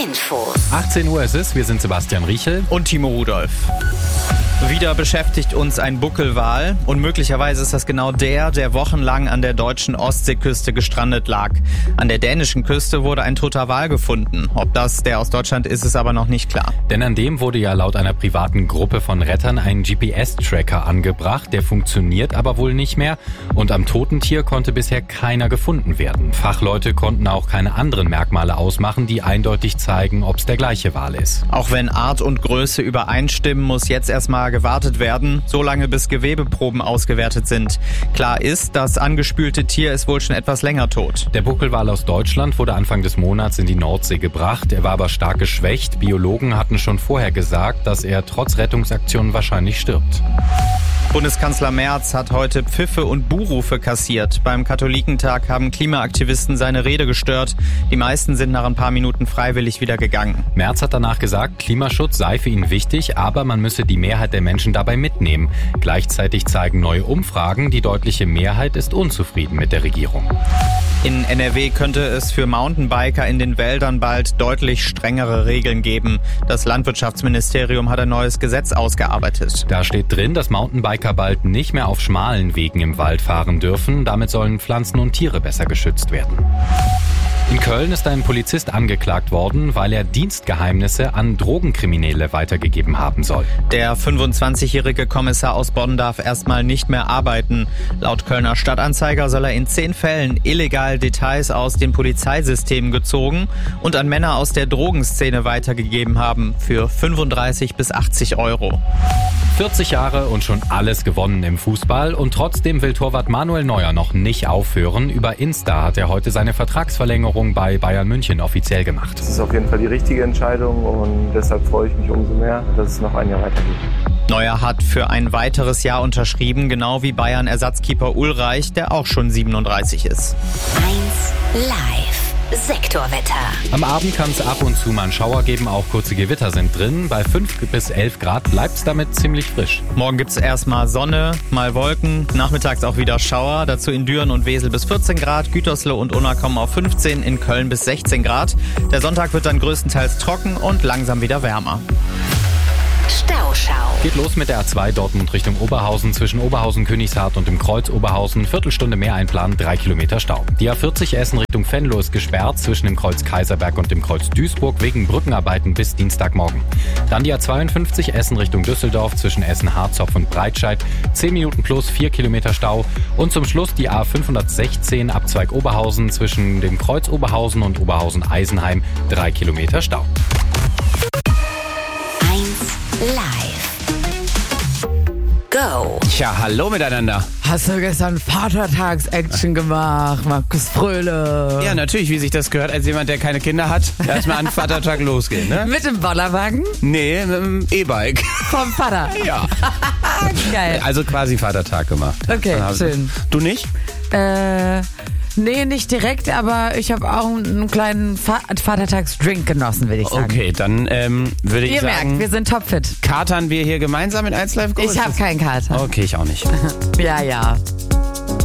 Infos. 18 Uhr ist es, wir sind Sebastian Riechel und Timo Rudolph. Wieder beschäftigt uns ein Buckelwal und möglicherweise ist das genau der wochenlang an der deutschen Ostseeküste gestrandet lag. An der dänischen Küste wurde ein toter Wal gefunden. Ob das der aus Deutschland ist, ist aber noch nicht klar. Denn an dem wurde ja laut einer privaten Gruppe von Rettern ein GPS-Tracker angebracht. Der funktioniert aber wohl nicht mehr und am toten Tier konnte bisher keiner gefunden werden. Fachleute konnten auch keine anderen Merkmale ausmachen, die eindeutig zeigen, ob es der gleiche Wal ist. Auch wenn Art und Größe übereinstimmen, muss jetzt erstmal gewartet werden, solange bis Gewebeproben ausgewertet sind. Klar ist, das angespülte Tier ist wohl schon etwas länger tot. Der Buckelwal aus Deutschland wurde Anfang des Monats in die Nordsee gebracht. Er war aber stark geschwächt. Biologen hatten schon vorher gesagt, dass er trotz Rettungsaktionen wahrscheinlich stirbt. Bundeskanzler Merz hat heute Pfiffe und Buhrufe kassiert. Beim Katholikentag haben Klimaaktivisten seine Rede gestört. Die meisten sind nach ein paar Minuten freiwillig wieder gegangen. Merz hat danach gesagt, Klimaschutz sei für ihn wichtig, aber man müsse die Mehrheit der Menschen dabei mitnehmen. Gleichzeitig zeigen neue Umfragen, die deutliche Mehrheit ist unzufrieden mit der Regierung. In NRW könnte es für Mountainbiker in den Wäldern bald deutlich strengere Regeln geben. Das Landwirtschaftsministerium hat ein neues Gesetz ausgearbeitet. Da steht drin, dass Mountainbiker bald nicht mehr auf schmalen Wegen im Wald fahren dürfen. Damit sollen Pflanzen und Tiere besser geschützt werden. In Köln ist ein Polizist angeklagt worden, weil er Dienstgeheimnisse an Drogenkriminelle weitergegeben haben soll. Der 25-jährige Kommissar aus Bonn darf erstmal nicht mehr arbeiten. Laut Kölner Stadtanzeiger soll er in 10 Fällen illegal Details aus den Polizeisystemen gezogen und an Männer aus der Drogenszene weitergegeben haben für 35 bis 80 Euro. 40 Jahre und schon alles gewonnen im Fußball und trotzdem will Torwart Manuel Neuer noch nicht aufhören. Über Insta hat er heute seine Vertragsverlängerung bei Bayern München offiziell gemacht. Das ist auf jeden Fall die richtige Entscheidung und deshalb freue ich mich umso mehr, dass es noch ein Jahr weitergeht. Neuer hat für ein weiteres Jahr unterschrieben, genau wie Bayern-Ersatzkeeper Ulreich, der auch schon 37 ist. 1 Live. Sektorwetter. Am Abend kann es ab und zu mal einen Schauer geben, auch kurze Gewitter sind drin. Bei 5 bis 11 Grad bleibt es damit ziemlich frisch. Morgen gibt es erstmal Sonne, mal Wolken, nachmittags auch wieder Schauer. Dazu in Düren und Wesel bis 14 Grad, Gütersloh und Unna kommen auf 15, in Köln bis 16 Grad. Der Sonntag wird dann größtenteils trocken und langsam wieder wärmer. Stauschau. Geht los mit der A2 Dortmund Richtung Oberhausen, zwischen Oberhausen-Königshardt und dem Kreuz Oberhausen. Viertelstunde mehr einplanen, 3 Kilometer Stau. Die A40 Essen Richtung Venlo ist gesperrt, zwischen dem Kreuz Kaiserberg und dem Kreuz Duisburg wegen Brückenarbeiten bis Dienstagmorgen. Dann die A52 Essen Richtung Düsseldorf, zwischen Essen-Harzopf und Breitscheid. 10 Minuten plus 4 Kilometer Stau. Und zum Schluss die A516 Abzweig Oberhausen, zwischen dem Kreuz Oberhausen und Oberhausen-Eisenheim. 3 Kilometer Stau. Live. Go. Tja, hallo miteinander. Hast du gestern Vatertags-Action gemacht, Markus Fröhle? Ja, natürlich, wie sich das gehört, als jemand, der keine Kinder hat, erstmal an Vatertag losgehen, ne? Mit dem Bollerwagen? Nee, mit dem E-Bike. Vom Vater? Ja. Geil. Also quasi Vatertag gemacht. Okay, schön. Du nicht? Nee, nicht direkt, aber ich habe auch einen kleinen Vatertagsdrink genossen, würde ich sagen. Okay, dann würde ich Ihr sagen... merkt, wir sind topfit. Katern wir hier gemeinsam in 1 Live Go? Ich habe keinen Kater. Okay, ich auch nicht. Ja.